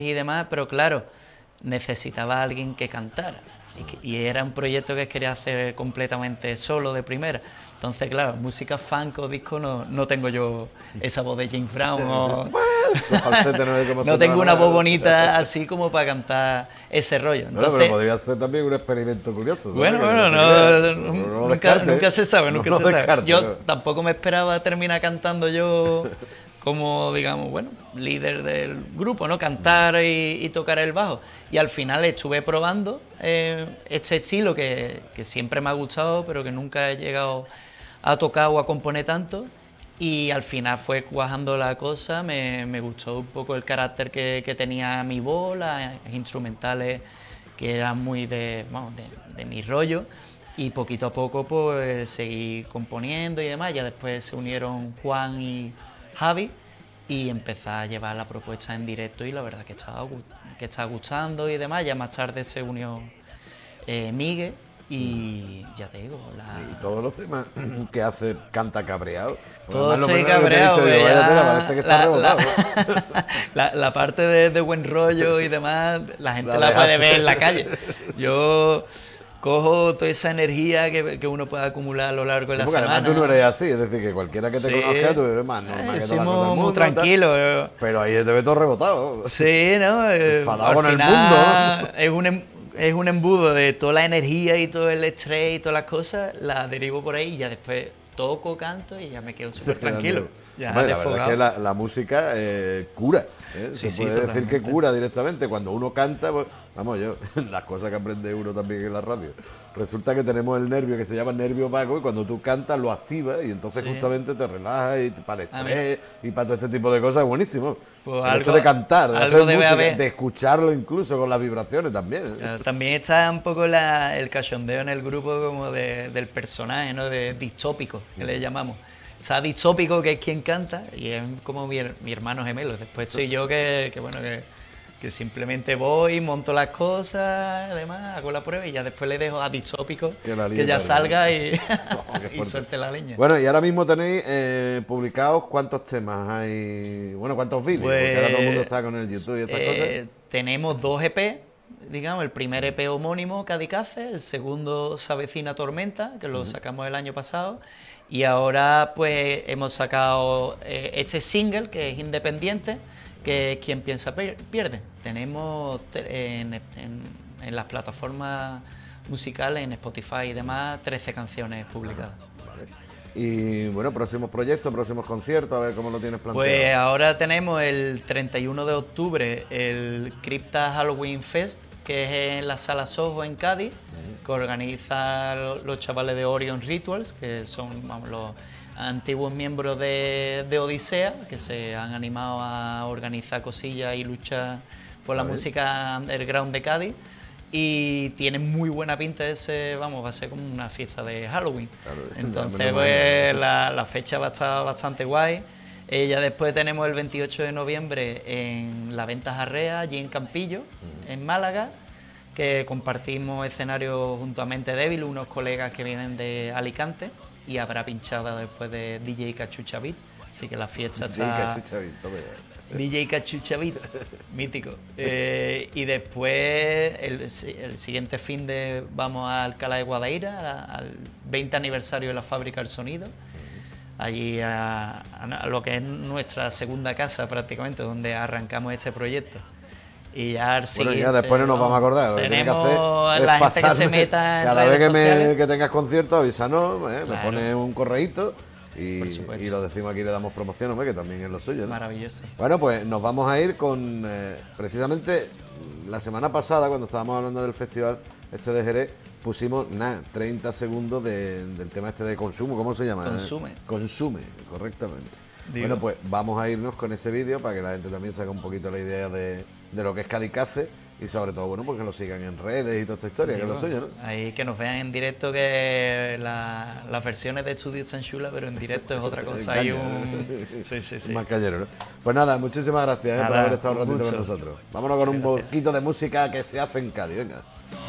y demás, pero claro, necesitaba a alguien que cantara. Y era un proyecto que quería hacer completamente solo de primera. Entonces, claro, música funk o disco no tengo yo esa voz de James Brown o... no tengo una voz bonita así como para cantar ese rollo. Entonces, pero podría ser también un experimento curioso. Bueno, nunca se sabe, nunca se sabe. Yo tampoco me esperaba terminar cantando yo como, digamos, bueno, líder del grupo, ¿no? Cantar y tocar el bajo. Y al final estuve probando este estilo que siempre me ha gustado, pero que nunca he llegado a tocar o a componer tanto. Y al final fue cuajando la cosa, me gustó un poco el carácter que tenía mi voz, las instrumentales que eran muy de mi rollo. Y poquito a poco pues seguí componiendo y demás. Ya después se unieron Juan y Javi y empecé a llevar la propuesta en directo y la verdad que estaba gustando y demás. Ya más tarde se unió Miguel y ya te digo... Y todos los temas que hace canta cabreado. Todo estoy cabreado, parece que está rebotado. La parte de buen rollo y demás, la gente la puede ver en la calle. Yo cojo toda esa energía que uno puede acumular a lo largo de la semana. Además tú no eres así, es decir, que cualquiera que te conozca, tú eres más normal que todas las cosas del mundo. Muy tranquilo. Pero ahí te ve todo rebotado. Sí, ¿no? Enfadado con el mundo. Es un embudo de toda la energía y todo el estrés y todas las cosas, la derivo por ahí y ya después toco, canto y ya me quedo súper tranquilo. La verdad es que la música cura. Se puede decir que cura directamente. Cuando uno canta, pues, vamos, las cosas que aprende uno también en la radio. Resulta que tenemos el nervio que se llama nervio vago y cuando tú cantas lo activas y entonces justamente te relajas y para el estrés y para todo este tipo de cosas es buenísimo. Pues el hecho de cantar, de hacer música, de escucharlo incluso con las vibraciones también. También está un poco el cachondeo en el grupo como del personaje, ¿no? De distópico, que le llamamos. Está distópico, que es quien canta, y es como mi hermano gemelo. Después soy yo que simplemente voy, monto las cosas, además hago la prueba y ya después le dejo a distópico que ya salga y suelte la leña. Bueno, y ahora mismo tenéis publicados ¿cuántos temas hay? Bueno, ¿cuántos vídeos? Porque ahora todo el mundo está con el YouTube y estas cosas. Tenemos 2 EP, digamos, el primer EP homónimo, Cadicace, el segundo Se avecina tormenta, que lo sacamos el año pasado. Y ahora pues hemos sacado este single que es independiente, que es Quien piensa pierde. Tenemos en las plataformas musicales, en Spotify y demás, 13 canciones publicadas. Vale. Y bueno, próximos proyectos, próximos conciertos, a ver cómo lo tienes planteado. Pues ahora tenemos el 31 de octubre el Cripta Halloween Fest, que es en la Sala Soho en Cádiz, que organizan los chavales de Orion Rituals, que son los antiguos miembros de Odisea, que se han animado a organizar cosillas y luchar por la música underground de Cádiz. Y tiene muy buena pinta va a ser como una fiesta de Halloween. Claro, entonces pues la fecha va a estar bastante guay. Ya después tenemos el 28 de noviembre en La Venta Jarrea, allí en Campillo, en Málaga, que compartimos escenario junto a Mente Débil, unos colegas que vienen de Alicante, y habrá pinchada después de DJ Cachucha Beat, así que la fiesta está... DJ Cachucha Beat, mítico. Y después, el siguiente fin de vamos a Alcalá de Guadaira, al 20 aniversario de la Fábrica del Sonido, allí a lo que es nuestra segunda casa prácticamente, donde arrancamos este proyecto. Y ya ya después no nos vamos a acordar. Lo que tiene que hacer es la pasarme, gente que se meta en cada vez sociales. que tengas concierto, avísanos, me pones un correíto y lo decimos aquí, le damos promoción, que también es lo suyo, ¿no? Maravilloso. Bueno, pues nos vamos a ir con precisamente la semana pasada, cuando estábamos hablando del festival este de Jerez, pusimos 30 segundos del tema este de consumo. ¿Cómo se llama? Consume, correctamente. Digo. Bueno, pues vamos a irnos con ese vídeo para que la gente también saque un poquito la idea de lo que es Cadicace y sobre todo, bueno, porque lo sigan en redes y toda esta historia, que es lo suyo, ¿no? Ahí que nos vean en directo, que las versiones de estudio están chulas, pero en directo es otra cosa. Hay sí. Más callero, ¿no? Pues nada, muchísimas gracias por haber estado un ratito con nosotros. Vámonos con un poquito de música que se hace en Cádiz, venga.